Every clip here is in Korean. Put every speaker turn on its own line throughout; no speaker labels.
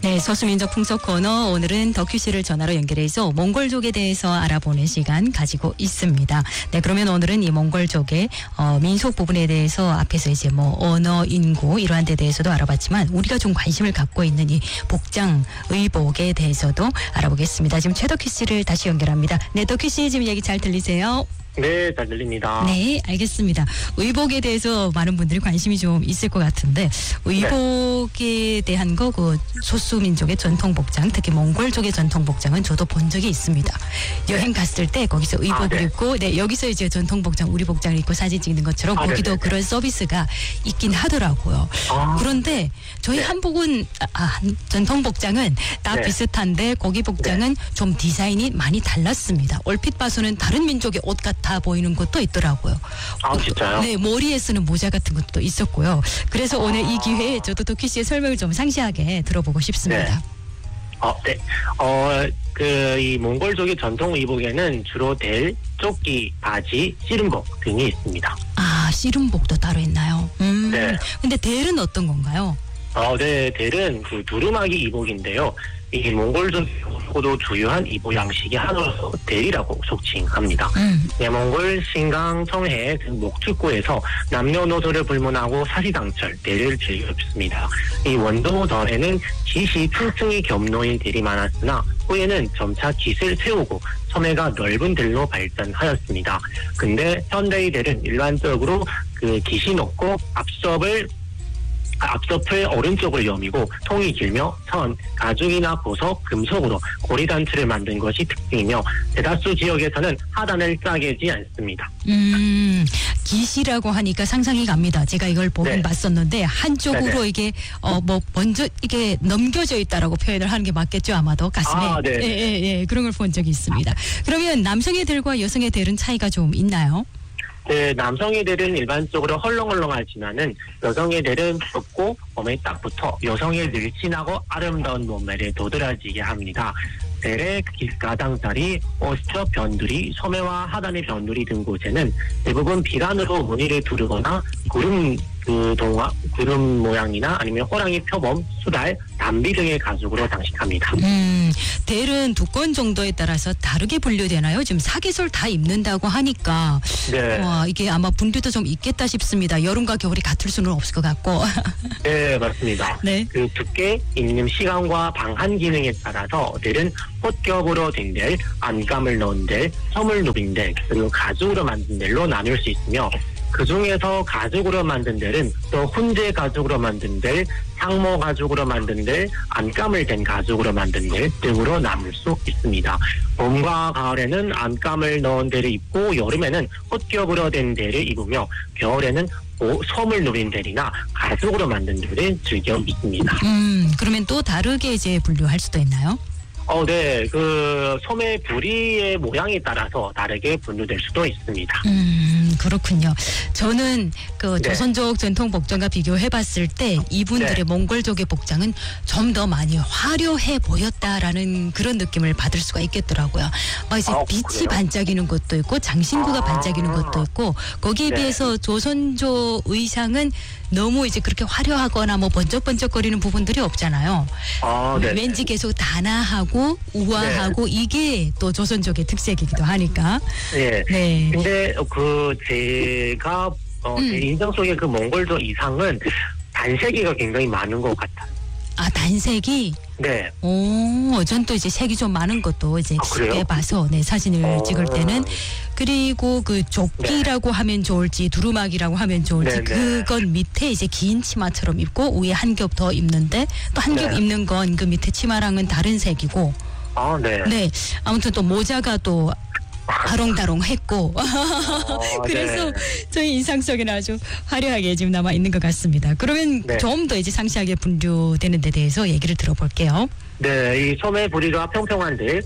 네, 소수민족 풍속 코너 오늘은 덕큐 씨를 전화로 연결해서 몽골족에 대해서 알아보는 시간 가지고 있습니다. 네, 그러면 오늘은 이 몽골족의 민속 부분에 대해서 앞에서 이제 뭐 언어, 인구 이러한 데 대해서도 알아봤지만 우리가 좀 관심을 갖고 있는 이 복장, 의복에 대해서도 알아보겠습니다. 지금 최덕큐 씨를 다시 연결합니다. 네, 덕큐 씨 지금 얘기 잘 들리세요?
네, 잘 들립니다.
네, 알겠습니다. 의복에 대해서 많은 분들이 관심이 좀 있을 것 같은데 의복에 대한 거 그 소수민족의 전통 복장, 특히 몽골족의 전통 복장은 저도 본 적이 있습니다. 여행 갔을 때 거기서 의복을 입고 네, 여기서 이제 전통 복장, 우리 복장을 입고 사진 찍는 것처럼 거기도
네네.
그런 서비스가 있긴 하더라고요. 그런데 저희 한복은 전통 복장은 다
네.
비슷한데 거기 복장은 좀 디자인이 많이 달랐습니다. 얼핏 봐서는 다른 민족의 옷 같아 보이는 것도 있더라고요.
아, 진짜요?
네, 머리에 쓰는 모자 같은 것도 있었고요. 그래서 오늘 이 기회에 저도 덕큐 씨의 설명을 좀 상세하게 들어보고 싶습니다.
네. 이 몽골족의 전통 의복에는 주로 델, 조끼, 바지, 씨름복 등이 있습니다.
아, 씨름복도 따로 있나요?
네.
근데 델은 어떤 건가요?
네, 델은 그 두루마기 이복인데요. 이 몽골족도 주요한 이복 양식이 하나로서 델이라고 속칭합니다. 네, 몽골 신강 청해 등 목축구에서 남녀노소를 불문하고 사시당철 델을 즐겨 입습니다. 이 원도전에는 깃이 층층이 겹놓인 델이 많았으나 후에는 점차 깃을 세우고 소매가 넓은 델로 발전하였습니다. 근데 현대의 델은 일반적으로 그 깃이 높고 앞섭을 오른쪽을 여미고 통이 길며 천, 가죽이나 보석, 금속으로 고리단추를 만든 것이 특징이며 대다수 지역에서는 하단을 짜개지 않습니다.
깃이라고 하니까 상상이 갑니다. 제가 이걸 보긴 봤었는데 한쪽으로
네네.
이게 먼저 이게 넘겨져 있다라고 표현을 하는 게 맞겠죠, 아마도 가슴에. 예, 그런 걸 본 적이 있습니다. 그러면 남성의 델과 여성의 델은 차이가 좀 있나요?
네, 남성의 델은 일반적으로 헐렁헐렁하지만은 여성의 델은 좁고 몸에 딱 붙어 여성의 늘씬하고 아름다운 몸매를 도드라지게 합니다. 델의 가장자리, 옷저 변두리, 소매와 하단의 변두리 등 곳에는 대부분 비단으로 무늬를 두르거나 구름 모양이나 아니면 호랑이 표범, 수달, 담비 등의 가죽으로 장식합니다.
델은 두꺼운 정도에 따라서 다르게 분류되나요? 지금 사계절 다 입는다고 하니까
네.
와, 이게 아마 분류도 좀 있겠다 싶습니다. 여름과 겨울이 같을 수는 없을 것 같고.
네, 맞습니다.
네.
그 두께, 입는 시간과 방한 기능에 따라서 델은 홑겹으로 된 델, 안감을 넣은 델, 섬을 누빈 델, 그리고 가죽으로 만든 델로 나눌 수 있으며 그 중에서 가죽으로 만든 델은 또 훈제 가죽으로 만든 델, 상모 가죽으로 만든 델, 안감을 댄 가죽으로 만든 델 등으로 나눌 수 있습니다. 봄과 가을에는 안감을 넣은 델을 입고 여름에는 홑겹으로 된 델을 입으며 겨울에는 섬을 누빈 델이나 가죽으로 만든 델을 즐겨 입습니다.
그러면 또 다르게 이제 분류할 수도 있나요?
네. 그 소매 부리의 모양에 따라서 다르게 분류될 수도 있습니다.
그렇군요. 저는 그 조선족 전통 복장과 비교해봤을 때 이분들의 몽골족의 복장은 좀 더 많이 화려해 보였다라는 그런 느낌을 받을 수가 있겠더라고요. 막 이제 빛이
그래요?
반짝이는 것도 있고 장신구가 반짝이는 것도 있고 거기에 비해서 조선족 의상은 너무 이제 그렇게 화려하거나 뭐 번쩍번쩍거리는 부분들이 없잖아요.
네.
왠지 계속 단아하고 우아하고 이게 또 조선족의 특색이기도 하니까.
네.
네.
근데 제가 제 인상 속에 그 몽골족 이상은 단색이가 굉장히 많은 것 같아요.
아, 단색이?
네.
전 또 이제 색이 좀 많은 것도 이제
그래요?
쉽게 봐서 사진을 찍을 때는 그리고 그 조끼라고 하면 좋을지 두루마기라고 하면 좋을지 그건 밑에 이제 긴 치마처럼 입고 위에 한 겹 더 입는데 또 한 겹 입는 건 그 밑에 치마랑은 다른 색이고. 네. 아무튼 또 모자가 또 다롱다롱했고 그래서 저희 인상 속에는 아주 화려하게 지금 남아 있는 것 같습니다. 그러면 좀 더 이제 상세하게 분류되는 데 대해서 얘기를 들어볼게요.
네, 이 소매 부리가 평평한 델,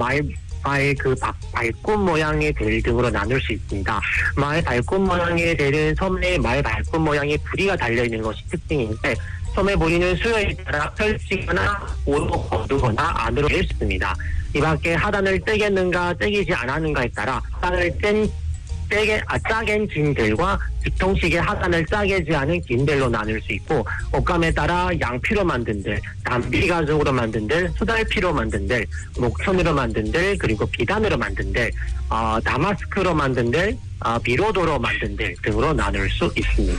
발꿈 모양의 델 등으로 나눌 수 있습니다. 발꿈 모양의 델은 소매에 발꿈 모양의 부리가 달려있는 것이 특징인데 소매 부리는 수요에 따라 펼치거나 오로 거두거나 안으로 낼습니다. 이 밖에 하단을 떼겠는가 떼기지 않았는가에 따라 하단을 뗀 짜갠 진들과 직통식의 하단을 짜개지 않은 긴들로 나눌 수 있고, 옷감에 따라 양피로 만든 들, 단비 가죽으로 만든 들, 수달피로 만든 들, 목천으로 만든 들, 그리고 비단으로 만든 들, 다마스크로 만든 들, 비로도로 만든 들 등으로 나눌 수 있습니다.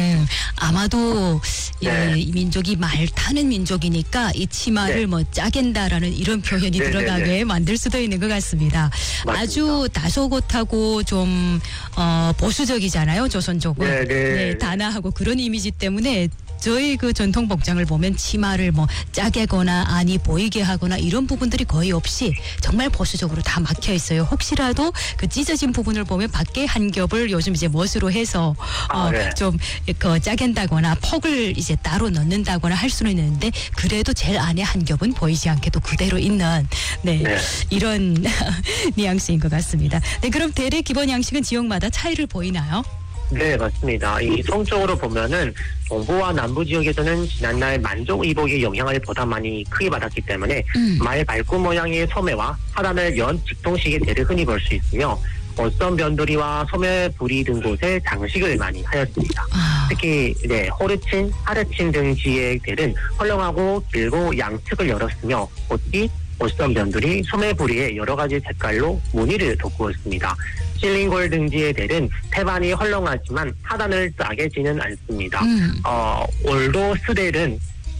아마도
네.
이 민족이 말 타는 민족이니까 이 치마를
네.
뭐 짜갠다라는 이런 표현이
네,
들어가게
네, 네.
만들 수도 있는 것 같습니다.
맞습니다.
아주 다소곳하고 좀 보수적이잖아요, 조선족은.
네, 네.
단아하고 그런 이미지 때문에 저희 그 전통 복장을 보면 치마를 뭐 짜개거나 아니 보이게 하거나 이런 부분들이 거의 없이 정말 보수적으로 다 막혀 있어요. 혹시라도 그 찢어진 부분을 보면 밖에 한 겹을 요즘 이제 멋으로 해서
네.
좀 짜갠다거나 퍽을 이제 따로 넣는다거나 할 수는 있는데 그래도 제일 안에 한 겹은 보이지 않게 또 그대로 있는
네.
이런 뉘앙스인 것 같습니다. 네, 그럼 대례 기본 양식은 지역마다 차이를 보이나요?
네, 맞습니다. 이 성적으로 보면은 동부와 남부 지역에서는 지난날 만족 의복의 영향을 보다 많이 크게 받았기 때문에 말 발굽 모양의 소매와 하단을 연 직통식의 대를 흔히 볼 수 있으며, 어선 변두리와 소매 부리 등 곳에 장식을 많이 하였습니다. 특히 호르친, 하르친 등 지의 대는 헐렁하고 길고 양측을 열었으며, 옷깃, 옷선 변두리, 소매 부리에 여러 가지 색깔로 무늬를 돋구었습니다. 실링골 등지의 델은 태반이 헐렁하지만 하단을 짜게 지는 않습니다. 올도 스텔은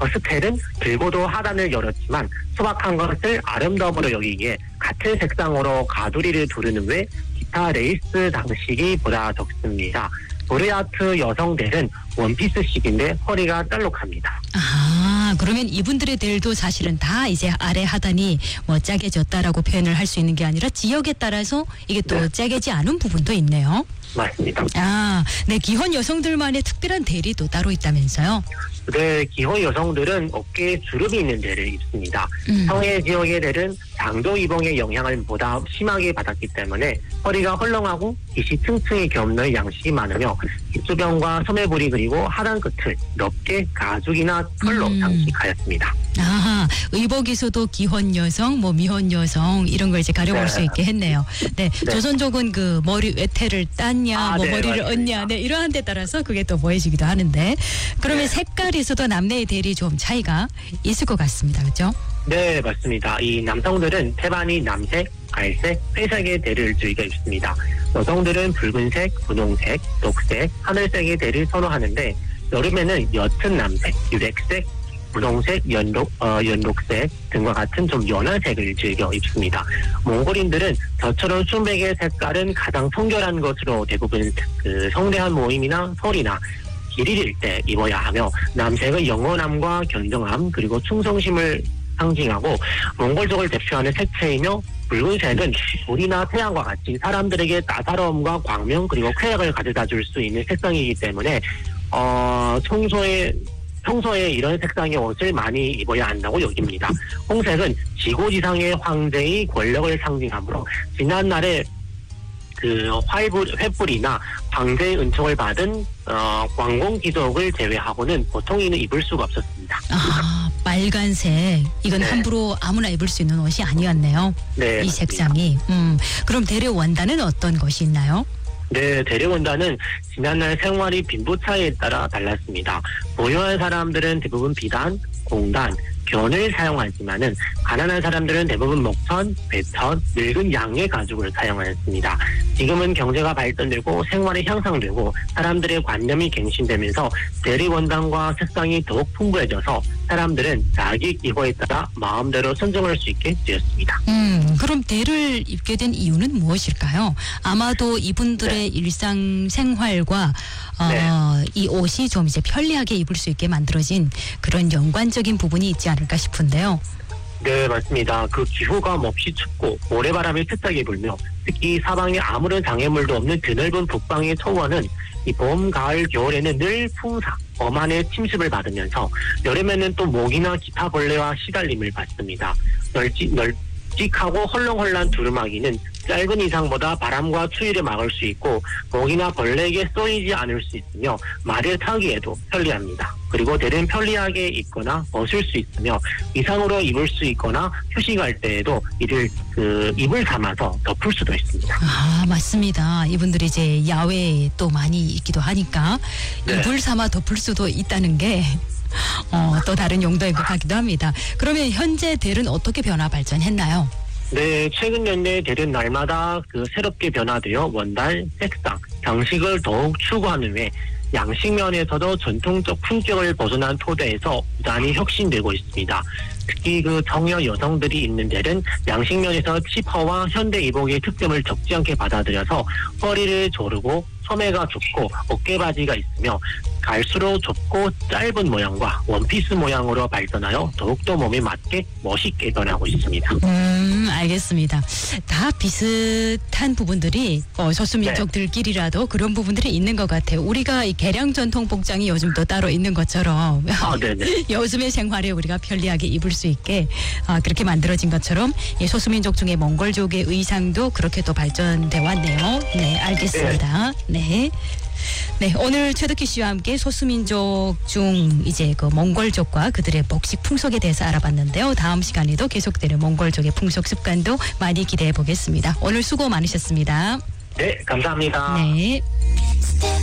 길고도 하단을 열었지만 소박한 것을 아름다움으로 여기기에 같은 색상으로 가두리를 두르는 외 기타 레이스 장식이 보다 적습니다. 보르야트 여성들은 원피스식인데 허리가 딸록합니다.
그러면 이분들의 델도 사실은 다 이제 아래 하단이 뭐 짜개졌다라고 표현을 할 수 있는 게 아니라 지역에 따라서 이게 또 짜개지 않은 부분도 있네요.
맞습니다.
네, 기혼 여성들만의 특별한 델이 또 따로 있다면서요?
네, 기혼 여성들은 어깨에 주름이 있는 델을 입습니다. 성해 지역의 델은 장도 이봉의 영향을 보다 심하게 받았기 때문에 허리가 헐렁하고 깃이 층층이 겹는 양식이 많으며 깃주변과 소매부리 그리고 하단 끝을 넓게 가죽이나 털로 장식하였습니다.
의복에서도 기혼 여성, 뭐 미혼 여성 이런 걸 이제 가려볼 수 있게 했네요. 네, 조선족은 그 머리 외태를 땄냐, 머리를 얹냐, 이러한 데 따라서 그게 또 보여지기도 하는데, 그러면 색깔에서도 남녀의 델이 좀 차이가 있을 것 같습니다, 그렇죠?
네, 맞습니다. 이 남성들은 태반이 남색, 갈색, 회색의 델을 즐겨 입습니다. 여성들은 붉은색, 분홍색, 녹색, 하늘색의 델을 선호하는데, 여름에는 옅은 남색, 유rek색, 분홍색, 연록색 등과 같은 좀 연한 색을 즐겨 입습니다. 몽골인들은 저처럼 순백의 색깔은 가장 성결한 것으로 대부분 그 성대한 모임이나 설이나 길일일 때 입어야 하며, 남색은 영원함과 견정함 그리고 충성심을 상징하고 몽골족을 대표하는 색채이며, 붉은색은 불이나 태양과 같이 사람들에게 따사로움과 광명 그리고 쾌락을 가져다 줄 수 있는 색상이기 때문에 평소에 이런 색상의 옷을 많이 입어야 한다고 여깁니다. 홍색은 지고지상의 황제의 권력을 상징하므로 지난날에 그 횃불이나 황제의 은총을 받은 왕공貴族을 제외하고는 보통인은 입을 수가 없었습니다.
빨간색 이건 함부로 아무나 입을 수 있는 옷이 아니었네요. 네, 이 맞습니다. 색상이. 그럼 대례 원단은 어떤 것이 있나요?
네, 대례 원단은 지난날 생활이 빈부차이에 따라 달랐습니다. 부유한 사람들은 대부분 비단, 공단, 변을 사용하지만은 가난한 사람들은 대부분 목천, 배천, 늙은 양의 가죽을 사용하였습니다. 지금은 경제가 발전되고 생활이 향상되고 사람들의 관념이 갱신되면서 대리 원단과 색상이 더욱 풍부해져서 사람들은 자기 기호에 따라 마음대로 선정할 수 있게 되었습니다.
그럼 대를 입게 된 이유는 무엇일까요? 아마도 이분들의 일상 생활과 이 옷이 좀 이제 편리하게 입을 수 있게 만들어진 그런 연관적인 부분이 있지 않을까 싶은데요.
네, 맞습니다. 그 기후가 몹시 춥고 모래바람이 세차게 불며 특히 사방에 아무런 장애물도 없는 드넓은 북방의 초원은 이 봄, 가을, 겨울에는 늘 풍사, 엄한의 침습을 받으면서 여름에는 또 모기나 기타 벌레와 시달림을 받습니다. 널찍하고 헐렁헐렁한 두루마기는 짧은 이상보다 바람과 추위를 막을 수 있고 모기나 벌레에게 쏘이지 않을 수 있으며 말을 타기에도 편리합니다. 그리고 대는 편리하게 입거나 벗을 수 있으며 이상으로 입을 수 있거나 휴식할 때에도 이를 이불 삼아서 덮을 수도 있습니다.
아, 맞습니다. 이분들이 이제 야외에 또 많이 있기도 하니까
네.
이불 삼아 덮을 수도 있다는 게 또 다른 용도인 것 같기도 합니다. 그러면 현재 델은 어떻게 변화 발전했나요?
네, 최근 연내 델은 날마다 새롭게 변화되어 원단, 색상, 장식을 더욱 추구하는 외 양식면에서도 전통적 품격을 벗어난 토대에서 부단히 혁신되고 있습니다. 특히 청여 여성들이 입는 델은 양식면에서 치파와 현대 이복의 특점을 적지 않게 받아들여서 허리를 조르고 소매가 좁고 어깨바지가 있으며 갈수록 좁고 짧은 모양과 원피스 모양으로 발전하여 더욱더 몸에 맞게 멋있게 변하고 있습니다.
알겠습니다. 다 비슷한 부분들이 소수민족들끼리라도 그런 부분들이 있는 것 같아요. 우리가 이 개량 전통 복장이 요즘 또 따로 있는 것처럼
네네.
요즘의 생활에 우리가 편리하게 입을 수 있게 그렇게 만들어진 것처럼 소수민족 중에 몽골족의 의상도 그렇게 또 발전돼 왔네요. 네, 알겠습니다. 네. 네, 오늘 최덕희 씨와 함께 소수민족 중 이제 몽골족과 그들의 복식 풍속에 대해서 알아봤는데요. 다음 시간에도 계속되는 몽골족의 풍속 습관도 많이 기대해 보겠습니다. 오늘 수고 많으셨습니다.
네, 감사합니다.
네.